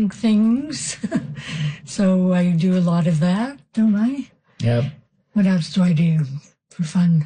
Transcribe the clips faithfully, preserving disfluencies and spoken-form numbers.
learning things. So I do a lot of that, don't I? Yep. What else do I do for fun?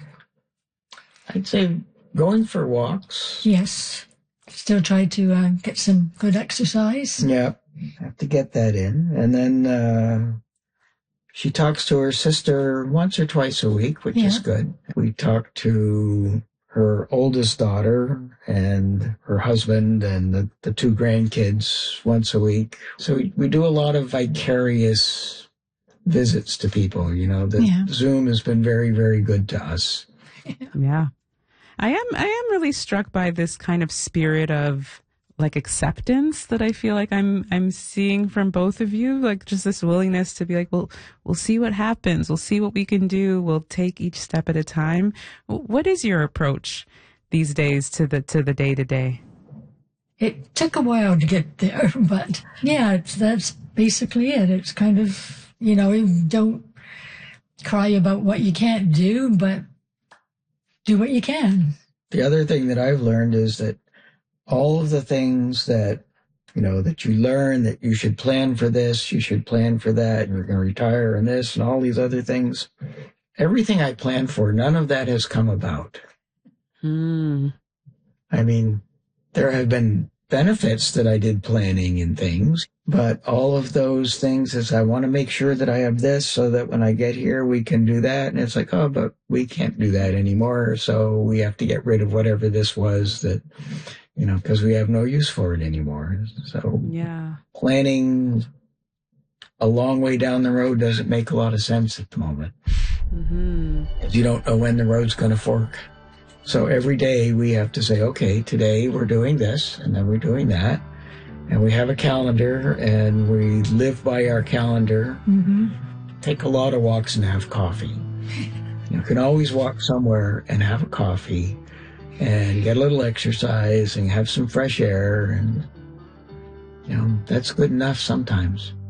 I'd say going for walks. Yes. Still try to uh, get some good exercise. Yep. Have to get that in. And then uh, she talks to her sister once or twice a week, which Yeah. is good. We talk to her oldest daughter and her husband and the, the two grandkids once a week. So we, we do a lot of vicarious visits to people. You know, the Yeah. Zoom has been very, very good to us. Yeah. I am I am really struck by this kind of spirit of like acceptance that I feel like I'm I'm seeing from both of you, like just this willingness to be like, well, we'll see what happens. We'll see what we can do. We'll take each step at a time. What is your approach these days to the to the day to day? It took a while to get there, but yeah, it's, that's basically it. It's kind of, you know, you don't cry about what you can't do, but do what you can. The other thing that I've learned is that all of the things that, you know, that you learn, that you should plan for this, you should plan for that, and you're going to retire and this and all these other things, everything I planned for, none of that has come about. Mm. I mean, there have been benefits that I did planning and things, but all of those things is I want to make sure that I have this so that when I get here, we can do that. And it's like, oh, but we can't do that anymore. So we have to get rid of whatever this was that, you know, because we have no use for it anymore. So Yeah. planning a long way down the road doesn't make a lot of sense at the moment. Mm-hmm. You don't know when the road's going to fork. So every day we have to say, okay, today we're doing this, and then we're doing that. And we have a calendar, and we live by our calendar. Mm-hmm. Take a lot of walks and have coffee. You can always walk somewhere and have a coffee and get a little exercise and have some fresh air. And, you know, that's good enough sometimes.